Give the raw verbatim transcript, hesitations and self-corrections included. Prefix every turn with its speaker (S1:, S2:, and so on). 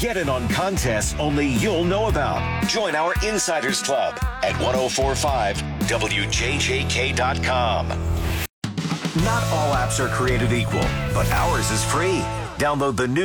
S1: Get in on contests only you'll know about. Join our Insiders Club at ten forty-five W J J K dot com. Not all apps are created equal, but ours is free. Download the new